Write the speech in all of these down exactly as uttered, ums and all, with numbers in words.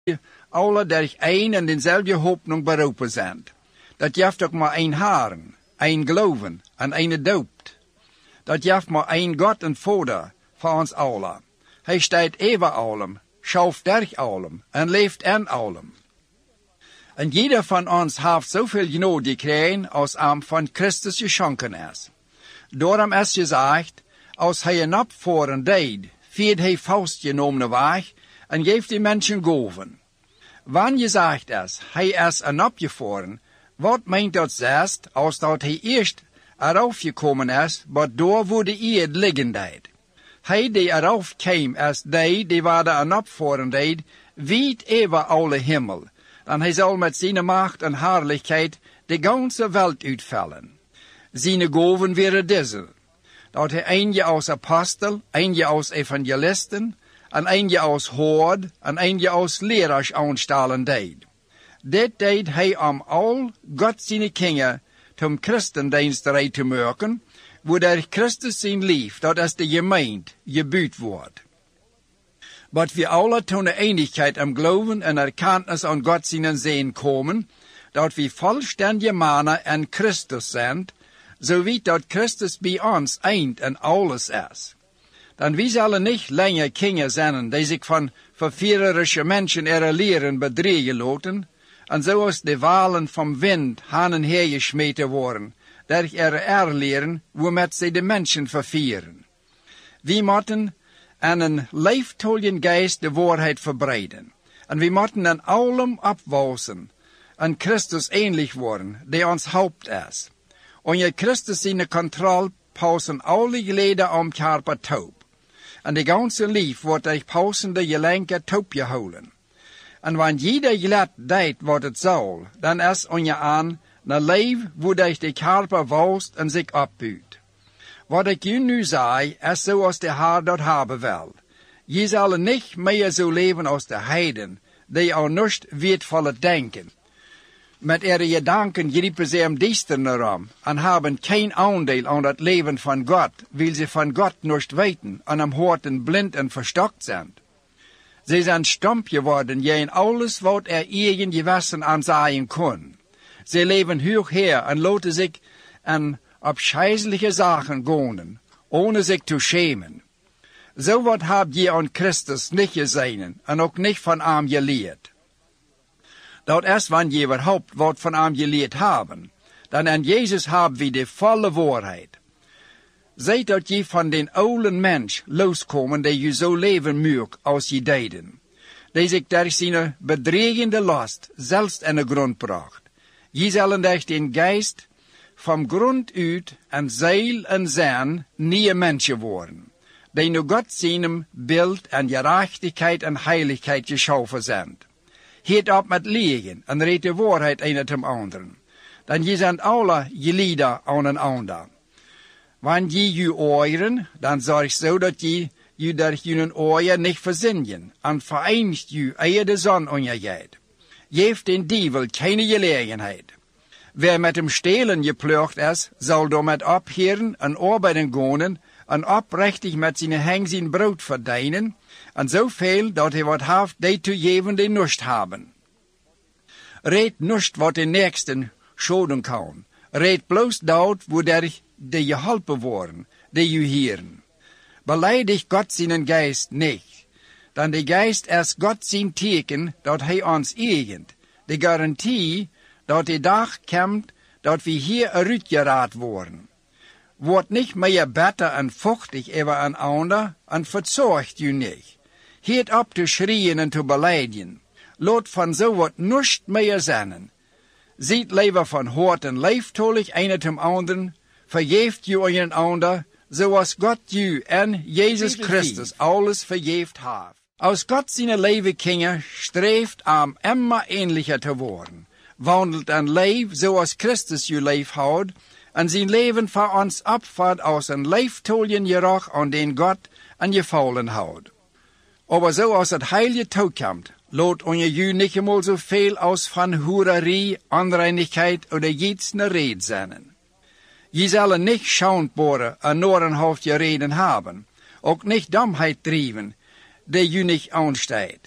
alle durch ein en denselbe Hoffnung berufen sind. Dat jaft ook maar een Herrn, een Glauben en een Doop. Dat jaft maar een Gott en Vader voor ons alle. Hij staat over allem, schauft durch allem en leeft in allem. En jeder van ons heeft zoveel genade gekregen als hem van Christus geschonken is. Daarom is gezegd, als hij een opvoeren deed, viert hij vastgenomen weg en geeft die mensen gaven. Wanneer gezegd is, hij is een opgevoeren, wat meent dat zest, als dat hij eerst eraf gekomen is, maar door wo de eerd liggen deed. Hij die eraf kwam is die, die waar de een opvoeren deed, wiet over alle himmel. En hij zal met zijn macht en heerlijkheid de ganze welt uitvallen. Zijn gaven waren deze, dat hij eentje als apostel, eentje als evangelisten, en eentje als hoord, en eentje als leraars aanstellen deed. Dit deed hij om al God zijn kinderen tom christendiensterij te maken, wo der Christus zijn lief, dat is de gemeente, gebuut wordt. Maar we alle toen de eenigheid am geloven en erkenntnis aan God zijn zin komen, dat we volständige mannen en Christus zijn, zo weet dat Christus bij ons eind en alles is. Dan we zullen niet langer kinderen zijn die zich van verführerische mensen ihre leren bedriegen laten, en zoals de walen vom wind heen en her gesmeten worden, durch ihre erleren, waarmee ze de mensen verführen. We moeten en een leeftoljen geest de waarheid verbreiden. En we moeten in allem opwachsen en Christus ähnlich worden, die ons Haupt is. Onder Christus zijn controle pausen alle geleden om karper taub. En de ganze lief wordt durch pausende gelenke taub gehouden. En wanneer jeder gelet deed wat het zal, dan is onder aan een leven wo durch de karper walst en zich opbuurt. Wat ik u nu zei, is zoals de Heer dat hebben wil. Je zal niet meer zo leven als de heiden, die al niets wertvolle denken. Met ihre gedanken griepen ze am duisteren om en hebben geen aandeel aan het leven van God, weil ze van God niets weten en am horten blind en verstokt zijn. Ze zijn stomp geworden in alles wat er irgend gewassen aanzaaien kon. Ze leven hoog her en laten zich en op scheiselijke zaken gonen, ohne zich te schämen. Zo wat habt je aan Christus niet gezien en ook niet van hem geleerd. Dat is wanneer je überhaupt wat van hem geleerd hebben. Dan aan Jezus hebben we de volle waarheid. Zeg dat je van den oude mens loskomen die je zo leven moet als je deden. Die zich door zijn bedreigende last zelfs in de grond bracht. Je zullen durch den geest vom grond uit en ziel en zijn nieuwe mensen worden, die nu God zijn beeld en gerechtigheid en heiligheid geschaffen zijn. Hiet op met liegen en reed de waarheid een het anderen. Dan je zijn alle gelieden aan een ander. Wanneer je je oren, dan zorg zo dat je je door je oren niet verzinnen en vereinigt je eer de zon ondergeet. Geeft den dievel keine gelegenheid. Wer met hem stelen geplucht is, zal door met opheren en arbeiden gonen en oprechtig met zijn heng zijn brood verdienen, en zoveel dat hij wat heeft die te geven die niets hebben. Reed niets wat de nächsten schoden kan. Reed bloos dat wo der die geholpen worden, die je hieren. Beleidig Gott zijn geest niet. Dan de geest is God zijn teken dat hij ons eigent. De garantie dat de dag komt dat we hier uitgeraad worden. Wordt niet meer beter en vochtig over een ander en verzorgt u niet. Heet op te schreeuwen en te beleiden. Laat van zo wat niets meer zijn. Ziet leven van hoort en leeftolig een het anderen. Vergeeft u aan een ander, zoals God u en Jezus Christus alles vergeeft heeft. Als God zijn leven kinderen streeft om immer ähnlicher te worden. Wandelt en leeft zoals Christus je leef houdt, en zijn leven voor ons opvat als een leeftoljen geroch aan den God en je faulen houdt. Aber zo als het heilige toekomt, laat onder je niet eenmaal zoveel als van hoererie, onreinigheid of jetsne reed zijn. Je zullen niet schauntbare en norenhoofd je reden hebben, ook niet domheid drijven, die je niet aanstaat.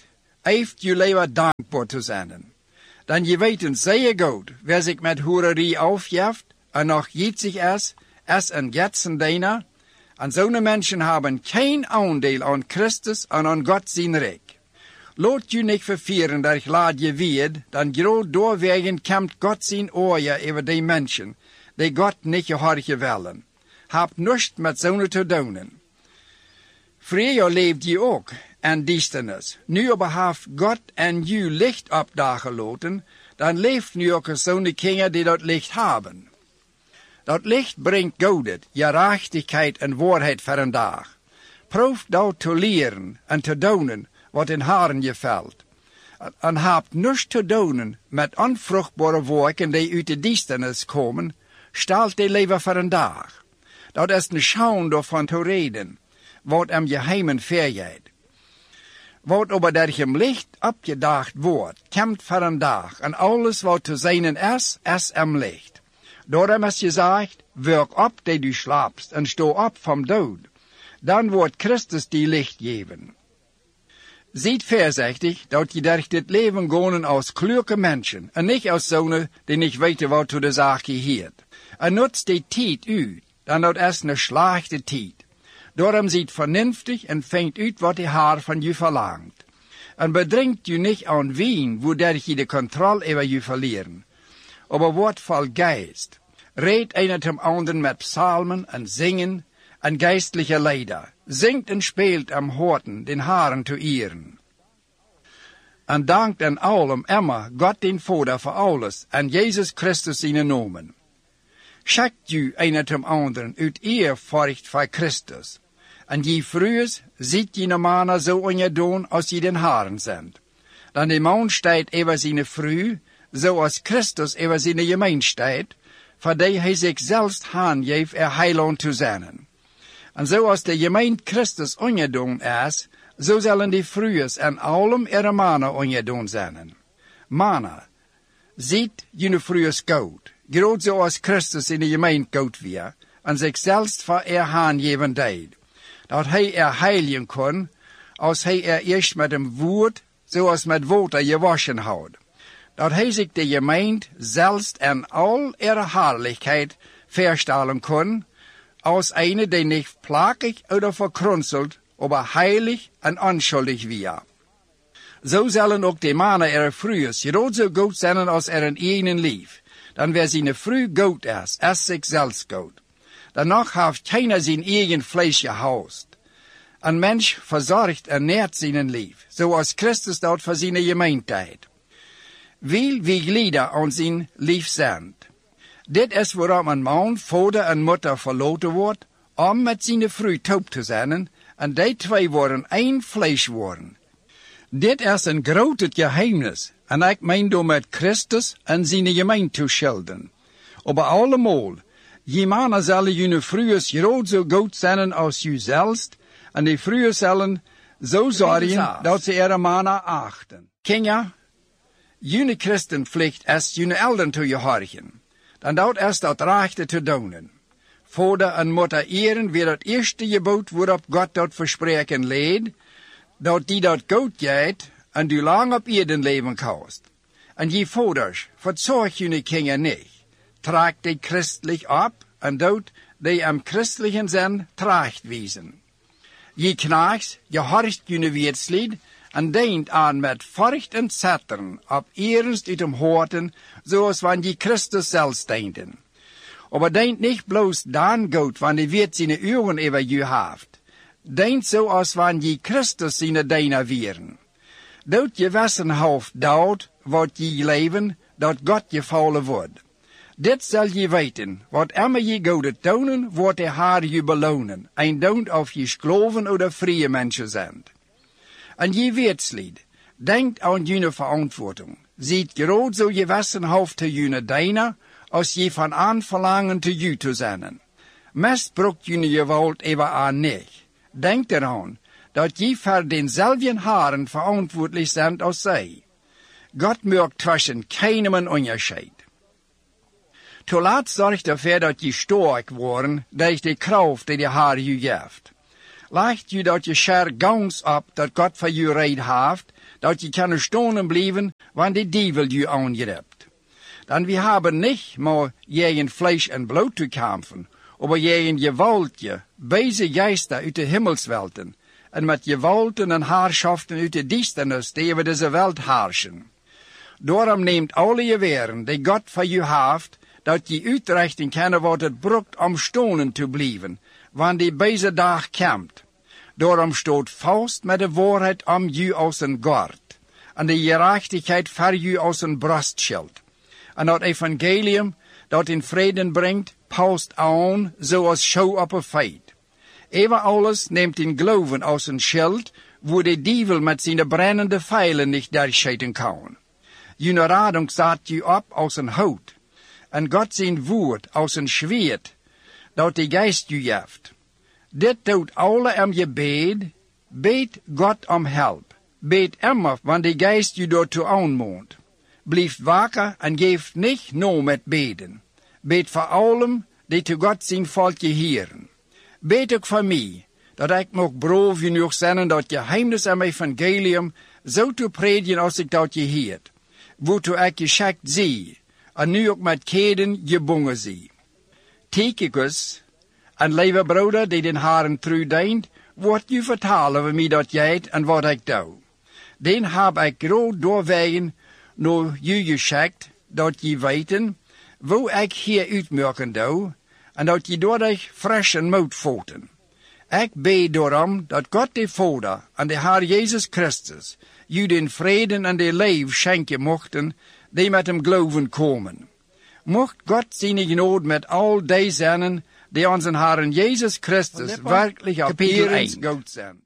heeft je leven dankbaar te zijn. Dan je weten zeer goed, wer zich met hoererie aufjeft en nog jitzig is, is een jetsen deiner. En zo'n mensen hebben geen aandeel aan Christus en aan God zijn rijk. Laat je niet vervieren dat ik laat je weet, dan groot doorwegen komt God zijn oorje over die mensen, die God niet je hartje willen. Hebt niets met zo'n te doen. Vroeger leefde je ook in duisternis. Nu aber heeft God en je licht opdagen laten, dan leeft nu ook zo'n kinderen die dat licht hebben. Dat licht brengt goedheid, gerechtigheid en waarheid voor een dag. Proef dat te leren en te doen wat in haren je valt. En hebt niets te doen met onvruchtbare werken die uit de duisternis komen, stelt die leven voor een dag. Dat is een schande van te reden, wat hem geheimen vergeet. Wat over dat hem licht opgedaagd wordt, komt voor een dag, en alles wat te zijn is, is hem licht. Daarom is gezegd, werk op die du slaapst, en sto op van dood. Dan wordt Christus die licht geven. Ziet voorzichtig dat je durch dit leven gaan als kloeke mensen, en niet als zonen die niet weten wat to de zaak geheert. En nutz die tijd uit, dan dat is een slechte tijd. Daarom ziet vernünftig en vindt uit wat de Heer van je verlangt. En bedringt je niet aan wien, waardoor je de controle over je verlieren. Aber wordt vol geest. Reed een dem anderen met psalmen en zingen en geistliche Lieder. Zingt en speelt am Horten den Herren te eeren. En dankt en allem immer God den Vader voor alles en Jezus Christus zijn nomen. Schakt u een dem anderen uit eerfurcht voor Christus. En je vroegs ziet je mannen zo on je doen als je den Herren zendt. Dan de man staat over zijn vrouw, zoals Christus over zijn gemeen staat, voor die hij zich zelfs aangeeft er heiland te zijn. En zoals de gemeente Christus ongedaan is, zo zullen die vrouwen en allem ihre mannen ongedaan zijn. Mannen, ziet jullie vrouwen goed, groot zoals Christus in de gemeente goed weer, en zichzelf voor er aangeven deed. Dat hij er heiligen kon, als hij er eerst met een woord, zoals met water gewaschen houdt. Dat hij zich de gemeente zelfs en al ihre herrlichkeit verstellen kon, als eine, die nicht plagig oder verkrunzelt, aber heilig en onschuldig weer. Zo zullen ook de mannen ihre vrouwen groot zo goed zijn als er een eigen lief. Dan wer zijn vrouw goed is, is zichzelf goed. Danach heeft keiner zijn eigen vlees gehaust. Een mens verzorgt en nährt zijn lief, zoals Christus dat voor zijn gemeente. Wil wie glieder aan zijn lief zijn. Dit is waarom een man, vader en moeder verloten wordt, om met zijn vrouw taub te zijn, en die twee worden één vlees worden. Dit is een groot geheimnis, en ik meen door met Christus en zijn gemeente te schilderen. Aber allemaal, je mannen zullen jullie vrouwen groot zo goed zijn als jezelf, en die vrouwen zullen zo zorgen dat ze ihre mannen achten. Kinderen, jullie christenplicht is jullie eltern te gehorchen. Dan dat is dat rechte te doen. Vader en moeder eren weer het eerste gebod waarop God dat verspreken leed, dat die dat goed gaat en du lang op eden leven kost. En je vaders, verzorg jullie kinderen niet. Tragt die christelijk op en doet die am christlichen zin tracht wezen. Je knachts, je horcht jullie weerslied en denkt aan met furcht en zetteren op ernst uit hem horten, zoals wanneer je Christus zelfs denken. Aber denkt nicht bloß dan goed, wanneer weet zijn ogen over je heeft. Denkt zoals wanneer je Christus zijn deiner wieren. Dood je wessen hoofd dood, wat je leven, dat God je vallen wordt. Dit zal je weten, wat immer je goede tonen, wordt de Heer je belonen, en don't of je skloven oder vrije mensen zijn. En je weetslied, denkt aan jullie verantwoording. Ziet groot zo je wessen hoofd te jullie deiner, als je van aan verlangen te ju te zijn. Misbruikt jullie je woord even aan niet. Denk eraan, dat je voor denzelfden Herren verantwoordelijk bent als zij. God maakt tussen keinem onderscheid. Te laat zorgt ervoor dat je sterk worden, door de kracht die de Heer je geeft. Leicht je dat je scher gans op dat God voor je reed heeft, dat je kan stonen blijven, want de dievel je aangrijpt. Dan we hebben niet maar tegen Fleisch en bloed te kampen, aber tegen gewaltje, böse geister uit de himmelswelten, en met gewalten en haarschaften uit de duisternis die over deze welt heersen. Daarom neemt alle je weren die God voor je heeft, dat je uitrichten kan wat het broekt om stonen te blijven, want die böse dag komt. Daarom stoot vast met de waarheid om je als een gord, en de gerechtigheid voor je als een brustschild. En dat evangelium dat in vrede brengt, past aan zoals schouw op een feit. Even alles neemt in geloven als een schild, wo de dievel met zijn brennende pijlen niet durchschieten kan. June radung staat je op als een hout, en God zijn woord als een zwaard, dat de geest je heeft. Dit doet alle om je bed, bid God om help. Bid immer, want de geest je daartoe aanmoont. Blijf wakker en geef niet no met beden. Bid voor allen die te God zijn volkje hieren. Bid ook voor mij, dat ik nog brood genoeg zijn dat je heimnis en evangelium zo te predigen als ik dat je hiert. Waartoe ik geschikt zie, en nu ook met keden gebonden zie. Tychicus, en lieve broeder die den Haren trouw dient, wordt je vertalen over mij dat jij het en wat ik doe. Den heb ik groot doorwegen naar je geschikt, dat je weten, wo ik hier uitmerken doe, en dat je doordat fris en moed voeten. Ik bid daarom dat God de Vader en de Heer Jezus Christus je den vrede en de leven schenken mochten, die met hem geloven komen. Mocht God zijn genade met al die zijn, die onze Heer Jezus Christus werkelijk op hier goed zijn.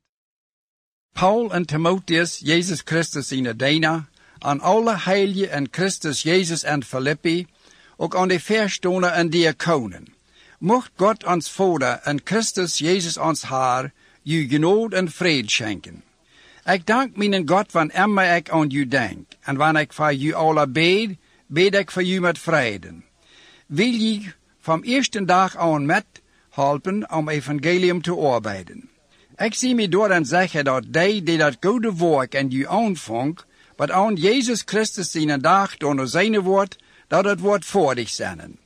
Paul en Timotheus, Jezus Christus zijn dienaar, aan alle heiligen en Christus Jezus en Filippi, ook aan de verstoner en diakonen. Mocht God ons Vader en Christus Jezus ons Heer, je genade en vrede schenken. Ik dank mijn God wanneer immer ik aan u denk, en wanneer ik voor u alle bid, bid ik voor u met vrede. Wil je van eerste dag aan met helpen om evangelium te arbeiden. Ik zie me door en zeggen dat die die dat goede werk en u aanvangt, wat aan Jezus Christus zijn dag door zijn woord, dat het woord voor dich zijn.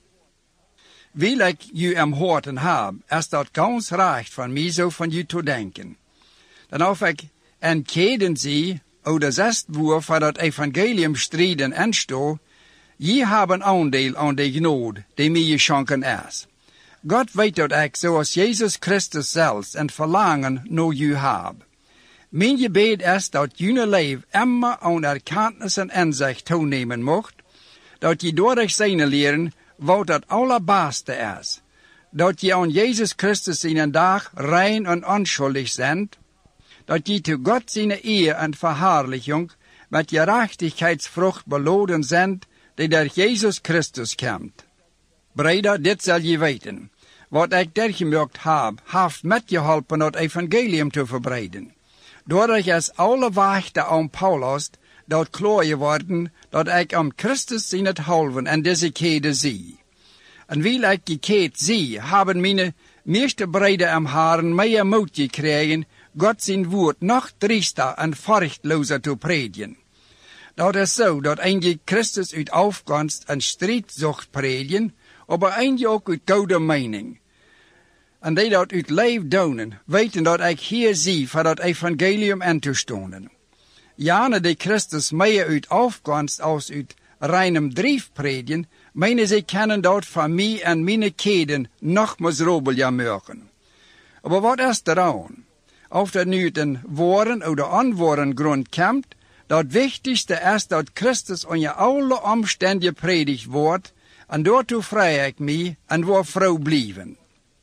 Wil ik u am hoorten heb, is dat gans recht van mij zo van u te denken. Dan of ik en keden zie, o de zest woer voor dat evangelium strijden en sto, je hebben aandeel aan de genade die mij geschonken is. God weet dat ik, zoals Jezus Christus zelfs, een verlangen naar u heb. Mijn gebed is dat jullie leven immer aan erkennis en inzicht toenemen mocht, dat je door zijn leren wat het allerbeste is, dat je aan Jezus Christus in een dag rein en onschuldig bent, dat je te God zijn eer en verherrliching met gerechtigheidsvrucht beloden bent, die door Jezus Christus komt. Breder, dit zal je weten. Wat ik dergemerkt heb, heeft met je geholpen het evangelium te verbreiden. Doordat is alle wachten aan Paulus, dat klaar geworden, dat ik om Christus in het halven en deze kede zie. En wil ik die kede zie, hebben mijn meeste breder am haren meer moed gekregen, God zijn woord nog driester en furchtlozer te predigen. Dat is zo, dat een Christus uit afgunst en strijdzucht predigen, maar een ook uit goede mening. En die dat uit leven doen, weten dat ik hier zie voor dat evangelium in te stonen. Jane die Christus meer uit afgunst als uit reinem drief predigen, menen ze kennen dat van mij en mijn keden nog miserabel maken. Maar wat is er aan? Of dat nu uit een woorden of de antwoorden grond komt, dat wichtigste is dat Christus onder alle omstandigheden predigt wordt, en daartoe vrij ik mij en wil vrouw blijven.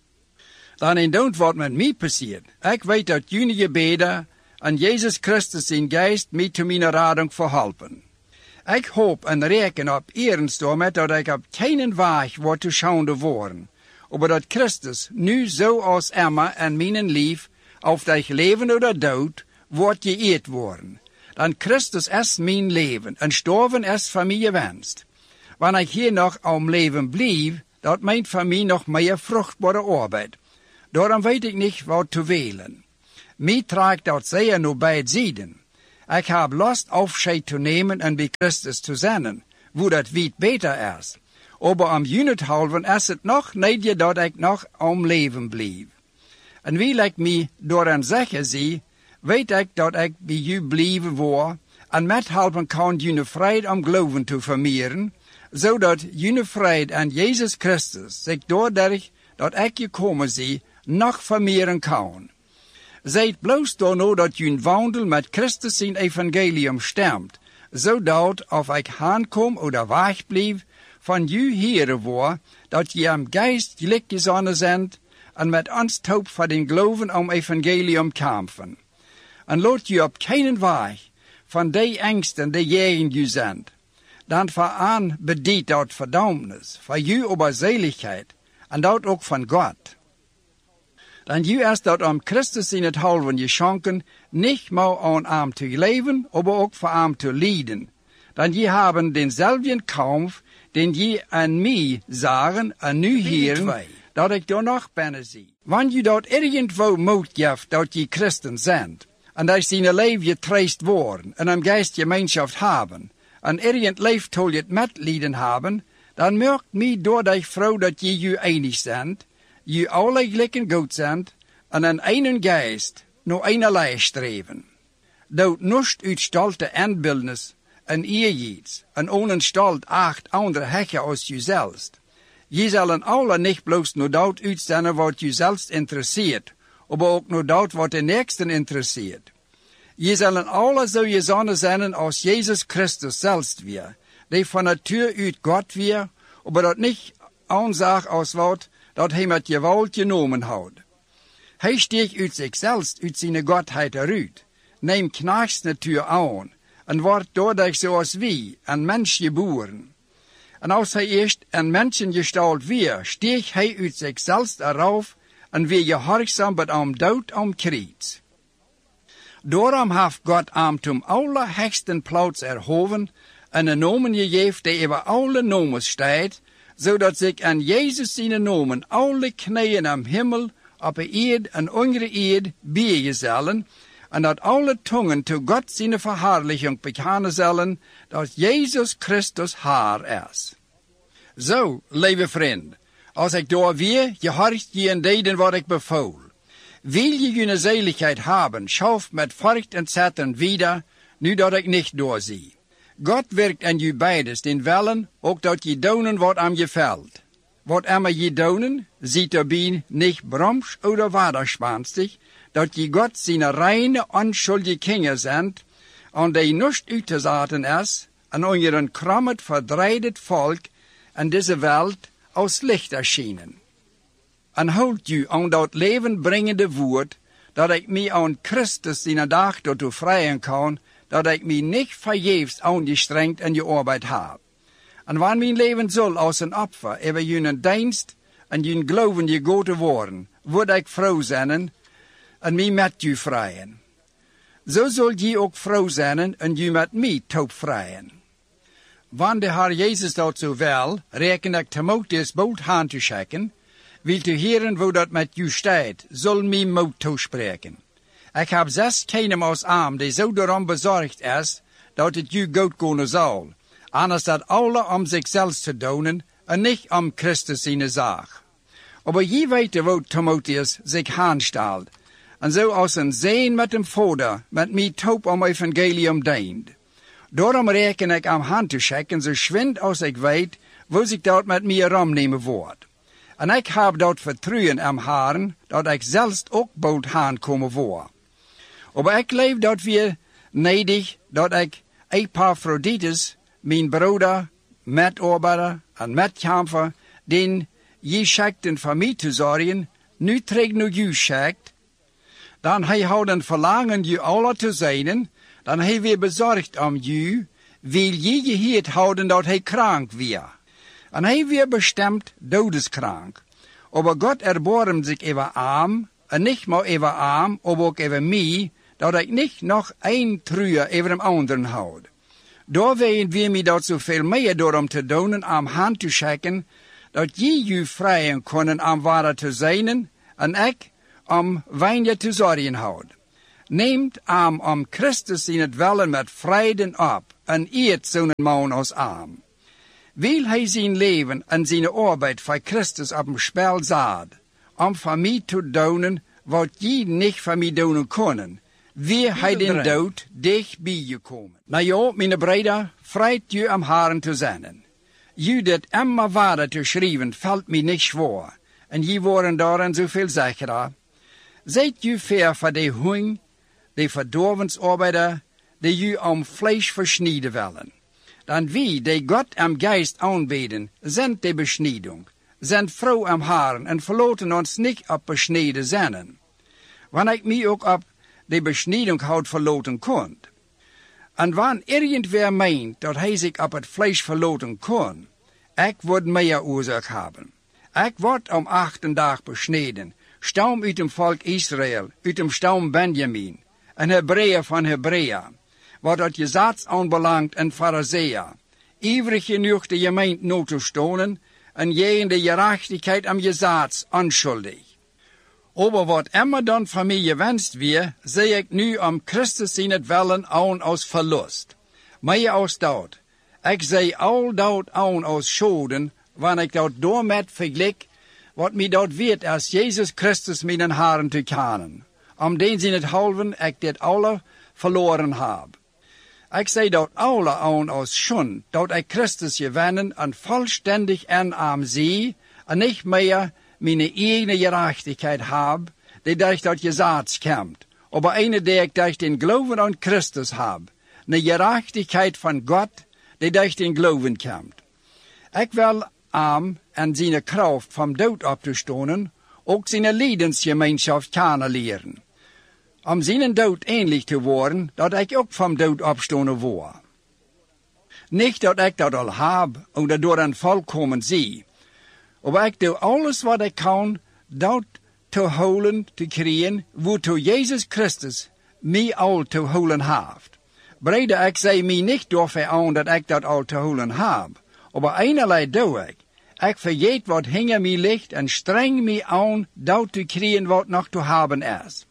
Dan in don't wat met mij passiert. Ik weet dat jullie gebeden en Jezus Christus zijn geest mij te mijn rading verhelpen. Ik hoop en reken op ernst daarmee dat ik op geen weg word te schouwen worden, maar dat Christus nu zoals Emma en mijn lief, of dat leven of dat dood, wordt geëerd worden. Dan Christus is mijn leven en sterven is van mij gewenst. Wanneer ik hier nog om leven blijf, dat meint van mij nog meer vruchtbare arbeid. Daarom weet ik niet wat te wählen. Mij trekt dat zeer naar beide zijden. Ik heb lust afscheid te nemen en bij Christus te zijn, wo dat weit beter is. Aber am junethalven is het nog niet dat ik nog om leven blijf. En wie ik me door zeker zie, weet ik dat ik bij u blijven word, en met helpen kan jullie vrede om geloven te vermeerderen, zodat jullie vrede aan Jezus Christus zich doordat dat ik je komen zie, nog vermeerderen kan. Zijt bloos door nou dat jullie wandel met Christus zijn evangelium stemt, zodat of ik aankom oder weg blijf, van u heren word, dat je am geest gelijk gezonnen zijn, en met ons taub voor den geloven om evangelium kampen. En laat je op keinen weg van die angsten die jegen u zijn. Dan vooraan bedient dat verdammnis, voor u oberzeligheid, en dat ook van God. Dan u is dat om Christus in het halven geschonken, niet maar aan hem te leven, aber ook voor hem te lijden. Dan je hebben denzelfden kampf, den je aan mij zagen, en nu heren, dat ik door nog binnen zie. Wanneer je dat irgendwo moed geeft, dat je christen bent, en dat je in leven getroost worden, en een geestgemeenschap hebben, en irgend leeft je het medelijden hebben, dan merkt mij door die vrouw dat je je enig bent, je alle gelijken goed bent, en aan een geest, naar een streven. Dat niet uit stolte aanbeeldnis, en eerjieds, en onenstalt acht andere hekken als jezelf. Je zullen alle niet bloos naar dat uitzenden wat jezelf interesseert, maar ook naar dat wat de nächsten interesseert. Je zullen alle zo gezonnen zijn als Jezus Christus zelfs weer, die van natuur uit God weer, maar dat niet aanzag als wat dat hij met geweld genomen houdt. Hij steekt uit zichzelf, uit zijn Godheid eruit, neemt knachts natuur aan, en wordt doordat zoals wie, een mens geboren. En als hij eerst een mensengestalt weer, steeg hij uit zichzelf eraf, en weer gehorzaam bij hem dood om kruis. Daarom heeft God hem zum allerhöchsten plaats erhoven, en een nomen gegeven die over alle nomen staat, zodat zich aan Jezus zijn nomen alle knieën am Himmel, op de eerd en onder de eerd biegen zullen, en dat alle tongen te God zijn verhaarlijking bekennen zullen, dat Jezus Christus Haar is. Zo, lieve vriend, als ik door weer gehorcht je en deden wat ik bevoel. Wil je je zeligheid hebben, schauf met furcht en zetten wieder, nu dat ik niet doorzie. God werkt aan je beides, den wellen, ook dat je doen wat aan je valt. Wat immer je doen, ziet erbij niet broms oder waderspanstig, dat je God zijn reine, onschuldige kinderen zijn, en die niet uit te zaten is, en onder een krammet, verdreidet volk, en deze wereld als licht erschienen. En houd u aan dat levenbrengende woord, dat ik mij aan Christus in een dag daartoe vrijen kan, dat ik mij niet vergeefs aangestrengt en gearbeid heb. En wanneer mijn leven zal als een opfer over jullie dienst en jullie geloven gegoten worden, word ik vrouw zijn en mij met u vrijen. Zo zult je ook vrouw zijn en je met mij taub vrijen. Wanneer de Heer Jezus dat zo wil, reken ik Timotheus bood aan te schikken, wil te heren wo dat met u staat, zal mij moed toespreken. Ik heb zes kinderen als arm die zo daarom bezorgd is, dat het u goed kunnen zal, anders dat alle om zichzelf te doen en niet om Christus zijn zaak. Maar je weet wo Timotheus zich aanstelt, en zo als een zeen met een vader met mij taub om evangelium dient. Daarom reken ik am hand te schikken, zo schwind als ik weet, wo zich dat met mij ramnemen wordt. En ik heb dat vertrouwen am Herren, dat ik zelfs ook bood aankomen word. Maar ik leef dat weer nedig, dat ik Epaphroditus, mijn broeder, medarbeider en medkamper, den je schikten van mij te zorgen, nu terug naar u schikt, dan hij houden verlangen je alle te zijn, dan hij weer bezorgd om u, wil je geheerd houden dat hij krank weer. En hij weer bestemd dodeskrank. Aber God erbarmt zich over hem, en niet maar over hem, maar ook over mij, dat ik niet nog een truur over dem anderen houd. Daar weten we mij dat zoveel meer door om te doen, om hand te schikken, dat je je vrijen kunnen om waarde te zijn, en ik om weinig te zorgen houd. Neemt aan om Christus in het wellen met vreden op en eet zo'n man als aan. Wil hij zijn leven en zijn arbeid voor Christus op een spel zet, om van mij te doen wat je niet van mij doen konden, wie hij den dood dicht bij je komen. Nou ja, mijn broeder, vreit je am Haren te zijn. Je dit immer waarde te schrijven, valt mij niet zwaar, en je worden daarin zoveel zekerder. Zijt je ver voor de hung, de verdorvensarbeider, die je om vlees versnijden willen. Dan wie, die God am geest aanbeden, zijn de besnijding, zijn vrouw am Haren en verlaten ons niet op besneden zinnen. Wanneer ik mij ook op de besnijding houd verlaten kon. En wanneer irgendwer meent dat hij zich op het vlees verlaten kon, ik word meer oorzaak hebben. Ik word om achten dag besneden, stam uit het volk Israël, uit het stam Benjamin, een Hebreeër van Hebreeën, wat dat je zaad aanbelangt en Farizeeën, ivrig genoeg de gemeente no te stonen, en je in de gerechtigheid am je zaad onschuldig. Aber wat immer dan van mij gewenst weer, zie ik nu om Christus in het wellen aan als verlust. Meer als dat. Ik zie al dat aan als schoden, wanneer ik dat doormet vergelijk, wat mij dat weet als Jezus Christus mijn Haren te kennen. Om den in het halven ik dit alle verloren heb. Ik zie dat alle aan als schon, dat ik Christus gewinnen en volständig en am zie, en niet meer mijn eigen gerechtigheid heb, die durch dat gezaad komt, aber eine, die ik durch den Glauben aan Christus heb, een gerechtigheid van God, die durch den Glauben komt. Ik wil am en zijn kracht vom dood op te stonen, ook zijn lijdensgemeenschap kennenleren. Om zijn dood ähnlich te worden, dat ik ook vom dood opstonen word. Niet dat ik dat al heb, of door een volkomen zie, maar ik doe alles wat ik kan, dat te holen te krijgen, waartoe Jezus Christus mij al te holen heeft. Breder, ik zei mij niet door aan dat ik dat al te holen heb, maar einerlei doe ik. Ik vergeet wat hinger mij ligt en streng mij aan dat te krijgen wat nog te hebben is.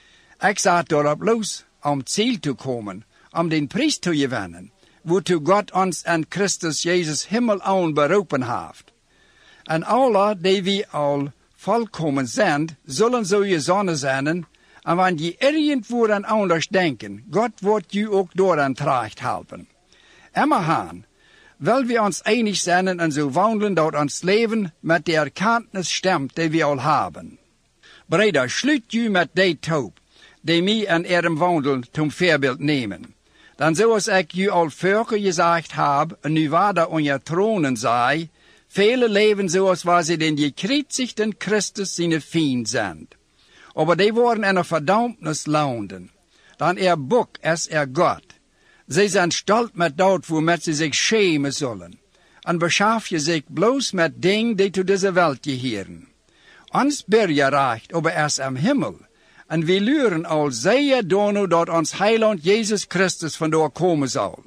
Ik zat daarop los om ziel te komen, om den prijs te gewinnen, waartoe God ons en Christus Jezus himmel aan beroepen heeft. En alle die we al volkomen zijn, zullen zo je zonne zijn, en wanneer je irgendwo aan anders denken, God wordt je ook door aan tracht helpen. Immer haan, wil we ons einig zijn en zo wandelen dat ons leven met de erkenntnis stemt die we al hebben. Breder, sluit je met die toop, die mij en ihrem wandel zum voorbeeld nemen. Dan zoals ik je al vroeger gezegd heb, en nu waarder on je tronen zei, vele leven zoals waar ze den gekreuzigten Christus zijn vriend zijn. Aber die worden in een verdammnis landen. Dan er boek is er God. Zij zijn stolz met dat waarmet ze zich schämen zullen. En beschaf je zich bloos met dingen die to deze wereld gehören. Ons bergerecht aber is am Himmel. En we luren al zeer dono dat ons heiland Jezus Christus vandoor komen zal.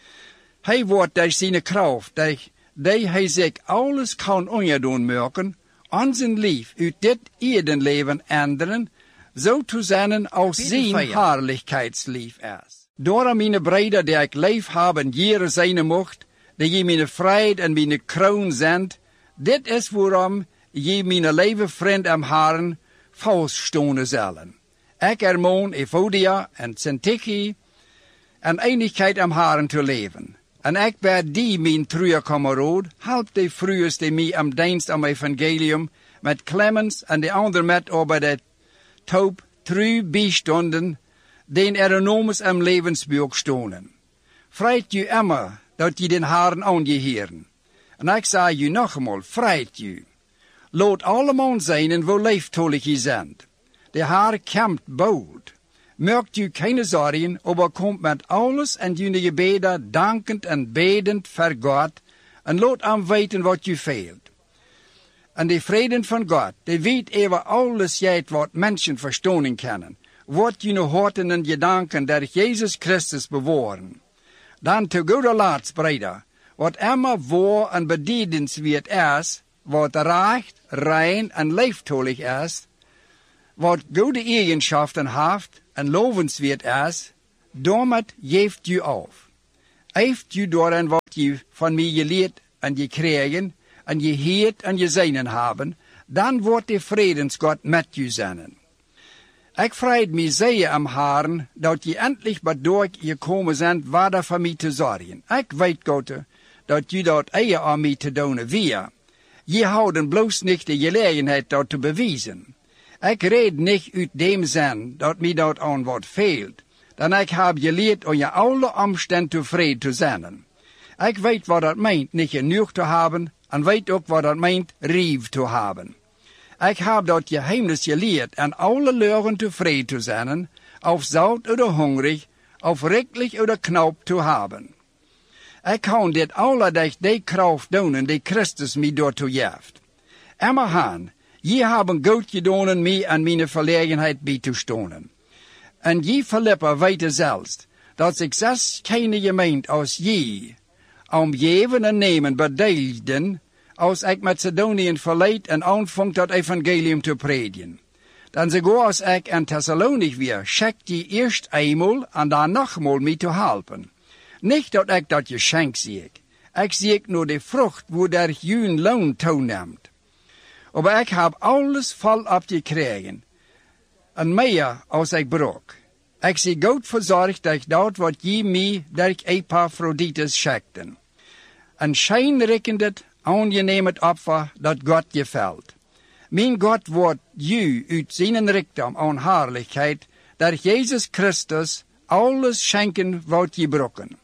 Hij wordt door zijn kracht, die hij zich alles kan onderdoen maken, onze lief uit dit eerdenleven änderen, zo te zijn als zijn heerlijkheidslief is. Door mijn breder die ik lief heb en jaren zijn mocht, die je mijn vrijheid en mijn kroon zendt, dit is waarom je mijn leven vriend am Haren vaststonen zullen. Ik ermoon Evodia en Syntyche en eenigheid am Haren te leven. En ik ben die mijn trouwe kameraad, help de vroegers die mij am dienst am evangelium, met Clemens en de ander met over de toop trouw bijstonden, den er enormes am levensbuch stonen. Vreit je immer, dat je den Haren aangeheren. En ik zei je nog eenmaal, vreit je. Laat allemaal zijn en wo leeftolig je zijn. De Heer komt bold. Maakt u keine zorgen, aber komt met alles en jullie gebeden dankend en bedend voor God en laat hem weten wat u veelt. En de vrede van God, die weet over alles jijt wat mensen verstonen kunnen, wordt jullie harten en gedanken door Jezus Christus bewahren. Dan te goede laatst, breder, wat immer waar en bedienenswert is, wat recht, rein en leeftolig is, wat goede eigenschaften heeft, en lovenswert is, damit geeft u auf. Heeft u daarin wat je van mij geleerd en gekregen, en je heert en je zijnen hebben, dan wordt de vredensgod met u zijn. Ik vreed mij zeer am Herrn, dat je endlich bedoor gekomen bent, waar voor mij te zorgen. Ik weet, God, dat je dat eer aan mij te doen weer. Je houden bloos niet de gelegenheid dat te bewijzen. Ik red niet uit dem zin dat mij dat aan wat veelt, dan ik heb geleerd om je alle omstand tevreden te zijn. Ik weet wat dat meent niet genoeg te hebben, en weet ook wat dat meent rief te hebben. Ik heb dat geheimnis geleerd en alle leuren tevreden te zijn, of zout oder hungrig, of riklich oder knaup te hebben. Ik kan dit alle durch die kracht doen die Christus mij daartoe geeft. Emmer Han, je hebben goed gedaan mij en mijn verlegenheid bij te stonen. En je Philippa weten zelfs, dat ik zes keine gemeente als je, om geven en nemen bedeelden, als ik Macedoniën verleid en aanvang dat evangelium te predigen. Dan sogar als ik in Thessalonich weer, schickt je eerst eenmaal en dan nogmaal mij te helpen. Niet dat ik dat geschenk zie ik. Ik zie ik nur de vrucht, wo der jun loon toeneemt. Maar ik heb alles vol opgekregen. En meer als ik brok. Ik zie goed verzorgd dat dat wat je mij door Epaphroditus schikten. En schijnrikkend aangeneem offer dat God gefällt. Mijn God wordt u uit zijn rijkdom aan heerlijkheid, dat Jezus Christus alles schenken wat je brokken.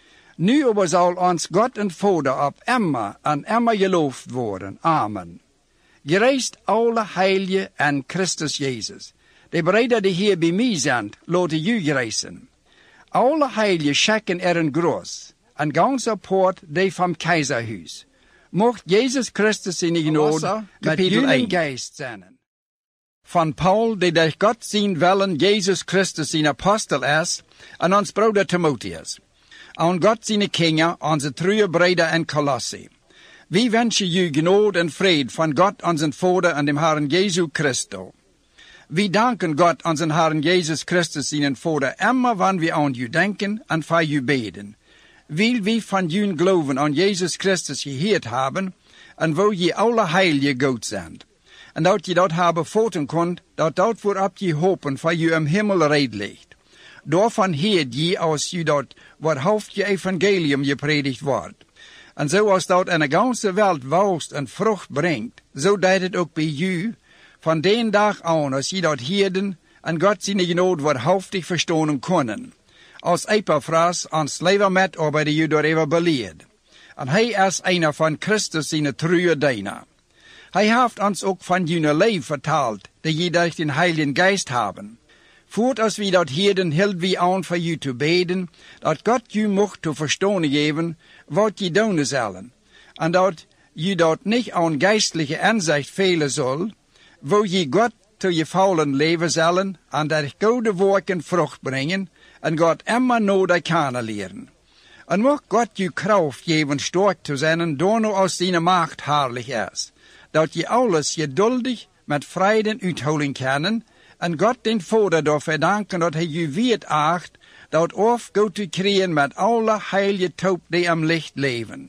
Nu aber zal ons God en Vader op immer en immer geloofd worden. Amen. Gereist alle heilige en Christus Jezus. De breder die hier bij mij zijn, laten u gereisen. Alle heilige schikken er een groß, en ganse poort die vom keizerhuis. Mocht Jezus Christus in genade met jullie geest zijn. Van Paul, die durch Gott zijn willen Jezus Christus zijn apostel is, en ons broeder Timotheus. Aan God zijn Kinder, onze trouwe breder en Colossi. We wensen u genade en vrede van God, onze Vader en dem Herrn Jesu Christus. We danken God, onze Herrn Jezus Christus, zijn Vader, immer wanneer we aan u denken en voor u beden. Wil we van u geloven aan Jezus Christus gehoord hebben, en wo je alle heilige goed zijn. En dat je dat hebben voten kunt, dat dat voorop je hopen voor u im Himmel red ligt. Daarvan heert je als je dat wat hoofd je evangelium gepredigt wordt. En zoals dat in de ganse wereld woust en vrucht brengt, zo deed het ook bij u, van den dag aan als je dat heerden en God zijn genade wat hoofdig verstonen kunnen. Als Epaphras ons leven met of bij de u door even beleerd. En hij is een van Christus zijn trouwe dienaar. Hij heeft ons ook van jullie leven verteld, die je durch den Heiligen Geist hebben. Voort als we dat hielden, hield we aan voor u te beden, dat God u mocht te verstaan geven, wat je doen zullen. En dat je dat niet aan geistelijke inzicht velen zal, wo je God te je faulen leven zullen, en dat goede werken vrucht brengen, en God immer nodig kennen leren. En mocht God je kracht geven sterk te zijn, door nu als zijn macht herrlich is, dat je alles geduldig met vrede uithouden kunnen, en God den Vader daarvoor danken dat hij je weet acht, dat of goed te krijgen met alle heilige toop die am licht leven.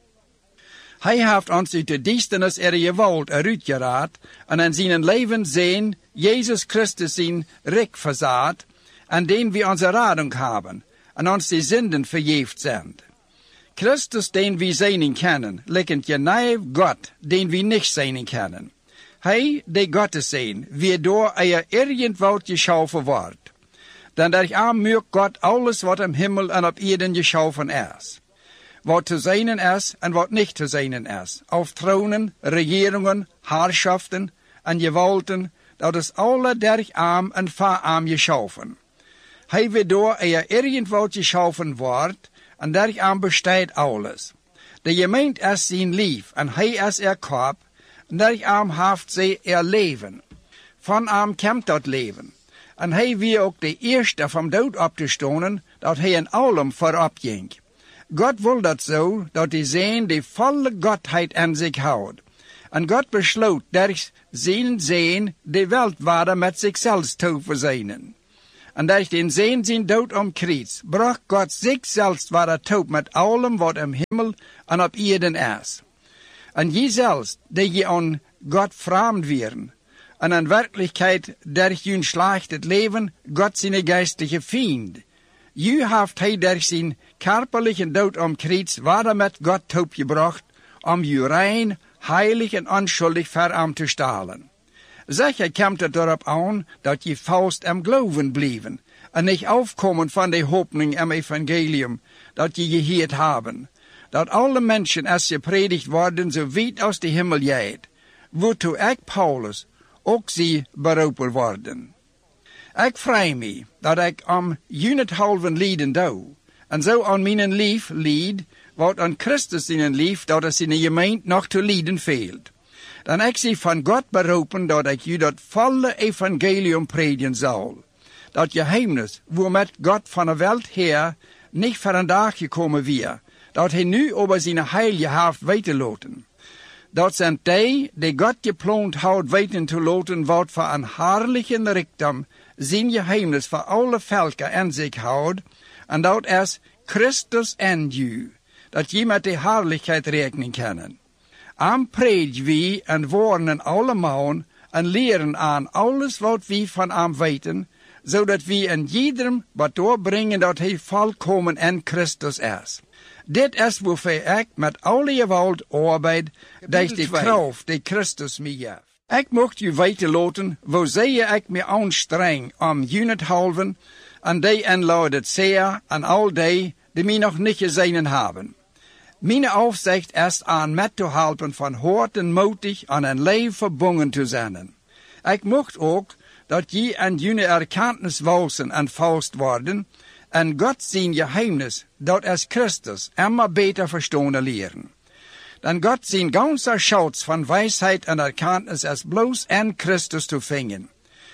Hij heeft ons uit de duisternis er geweld eruit geraad, en in zijn leven zijn Jezus Christus zijn rijk verzaad, en den we onze radung hebben, en ons die zinden vergeeft zijn. Christus, den we zijn kennen, likkend je naïef God, den we niet zijn kennen. Hij, die God is zijn, wie door er irgendwoud geschaffen wordt. Dan durch aan merkt God alles wat im Himmel en op Erden geschaffen is. Wat te zijn is en wat niet te zijn is. Auf tronen, regeringen, herrschaften en gewalten, dat is alle durch arm en verarm geschaffen. Hij wie door er irgendwoud geschaffen wordt, en durch aan bestaat alles. De gemeente is zijn lief, en hij is er kop, en durch arm heeft zij er leven. Van arm komt dat leven. En hij wie ook de eerste van dood op te stonen, dat hij in allem voorop ging. God wil dat zo, dat hij zijn die volle Godheid in zich houdt. En God besloot durch zijn zijn de welt waarde met zichzelf te verzinnen. En dat den zeen zijn dood om kruis, bracht God zichzelf waar het toe met allem wat im hemel en op aarde is. En je zelfs, die je aan God vreemd wären, en in werkelijkheid durch je slechtes leven God zijn geistliche vriend. Je heeft hij durch zijn körperliche dood om kruis waar met God toegebracht, om je rein, heilig en onschuldig voor hem te stellen. Zeker komt het erop aan dat je vast am geloven blijven en niet afkomen van de hoopning am evangelium dat je gehoord hebben. Dat alle mensen als je predigt worden zo weit als de hemel gaat, waartoe ik Paulus ook zie beroepen worden. Ik vrij me dat ik om junethalven lieden doe, en zo aan mijn lief lied, wat aan Christus in een lief, dat es in de gemeente nog te lieden veelt. Dan ik zie van God beroepen dat ik je dat volle evangelium predigen zal. Dat geheimnis, waarmet God van de wereld her niet voor een dag gekomen weer, dat hij nu over zijn heilige heeft weten laten. Dat zijn die, die God gepland houdt weten te laten, wat voor een herrliche rijkdom zijn geheimnis voor alle volken in zich houdt, en dat is Christus en u, dat je met de herrlijkheid rekenen kan. Am predigen we en warnen allemaal en leren aan alles wat we van hem weten, zodat we in iedereen wat doorbrengen dat hij volkomen in Christus is. Dit is waarvoor ik met alle geweld arbeid, dat de kracht die Christus mij geeft. Ik mocht u weten laten, hoe zeer ik me aanstreng om junethalven, en die inladen zeer en al die, die mij nog niet gezien hebben. Mijn aufzicht is aan met te helpen van hart en moedig aan een leven verbonden te zijn. Ik mocht ook dat je en jullie erkennis walsen en vast worden, en God zijn geheimnis, dat is Christus, immer beter verstaan leren. Dan God zijn ganze schatz van wijsheid en erkennis is bloos in Christus te vinden.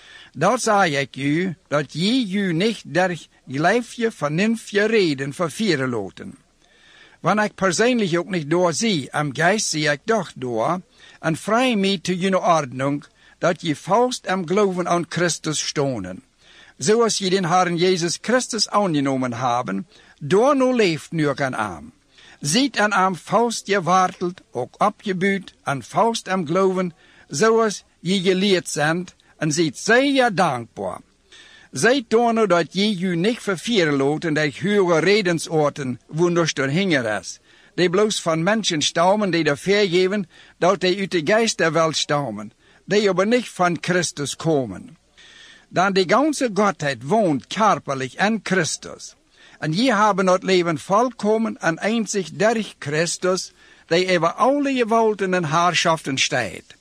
Dat zei ik u, dat je u niet der gelijfje vernünftige reden vervieren laten. Wanneer ik persoonlijk ook niet doorzie, am geest zie ik doch door, en vrij mij te jullie ordnung, dat je vast am geloven aan Christus stonen. Zoals je den Herrn Jezus Christus aangenomen hebben, door nu leeft nu aan hem. Ziet aan hem vast geworteld, ook opgebuurd, en vast am geloven, zoals je geleerd bent, en ziet zeer dankbaar. Zijt door nu dat je je niet vervieren laten dat hoge redensoorten wonders door hinger is, die bloos van mensen stammen die ervoor geven dat die uit de geest der welt stammen, die aber niet van Christus komen. Dan die ganze Gottheit woont körperlich in Christus, en je hebben het leven volkomen en einzig durch Christus, die over alle gewalten en herrschaften steht.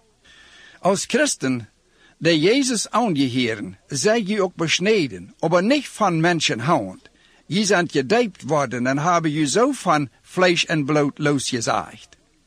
Als Christen, die Jezus aangehören, zij je ook besneden, aber niet van mensenhand. Je zijn gedijpt worden en hebben je zo van vlees en bloed losgezegd.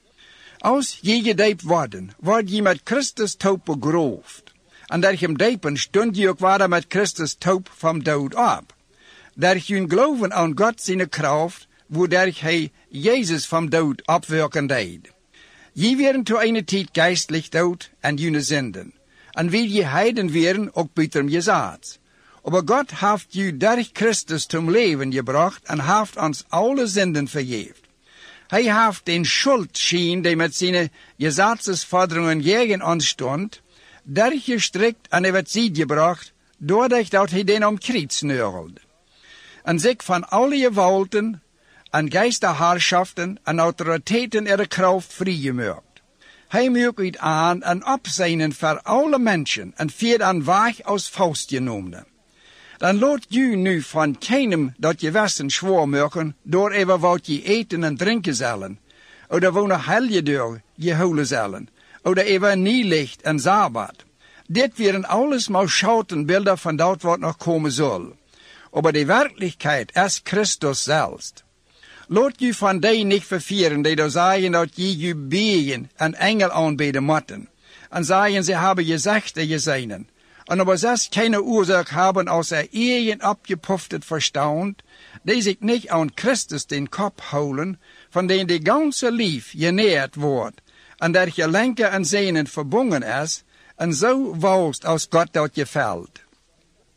Als je gedijpt worden, word je met Christus doop begroofd. En door hem dijpen stond je ook weer met Christus doop van dood op. Door je geloven aan God zijn kracht, waardoor hij Jezus van dood opwerken deed. Je werden toe eine tijd geistlich dood en je zinden. En wil je heiden werden, ook buiten je zaad. Aber God heeft je durch Christus zum leven gebracht en heeft ons alle zinden vergeeft. Hij heeft den schuldschien, die met zijn gesetzesforderungen gegen ons stond, durchgestrikt en heeft ziet gebracht, doordat dat hij den om kruis neurelde. En zich van alle gewalten en geisterherrschaften en autoriteiten er kracht vrijgemaakt. Hij maakt het aan en opzijnen voor alle mensen en viert aan weg als vastgenomen. Dan laat je nu van keinem dat je westen zwaar maken door even wat je eten en drinken zullen, oder wonen helje door je holen zullen, oder even nieuwlicht en sabbat. Dit waren alles maar schoutenbeelden van dat wat nog komen zal. Aber de werkelijkheid is Christus zelfs. Laat je van die niet vervieren die daar zeggen dat je je beden en engel aanbeden moeten. En zeggen ze hebben gezegd gezien. En aber zelfs keine oorzaak hebben als er eigen opgepuftet verstand, die zich niet aan Christus den kop houden, van den de ganze lief genährt wordt, en der gelenken en zenen verbonden is, en zo walst als God dat gefällt.